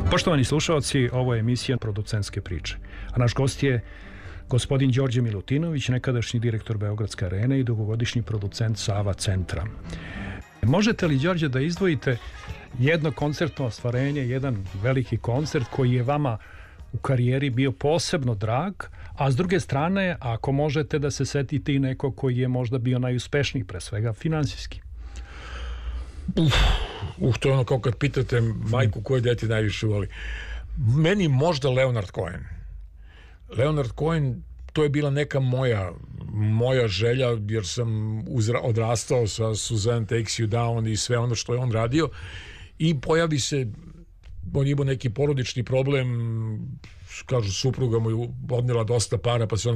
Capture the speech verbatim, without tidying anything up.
Poštovani slušalci, ovo je emisija Producentske priče. A naš gost je gospodin Đorđe Milutinović, nekadašnji direktor Beogradske arene i dugogodišnji producent Sava centra. Možete li, Đorđe, da izdvojite jedno koncertno ostvarenje, jedan veliki koncert koji je vama u karijeri bio posebno drag, a s druge strane, ako možete da se setite i neko koji je možda bio najuspešniji, pre svega finansijski? Uf, uf, to je ono kao kad pitate majku koje dete najviše voli. Meni možda Leonard Cohen. Leonard Cohen, to je bila neka moja moja želja, jer sam uzra, odrastao sa Suzanne Takes You Down i sve ono što je on radio, i pojavi se, on imao neki porodični problem, kažu supruga mu je odnela dosta para, pa se on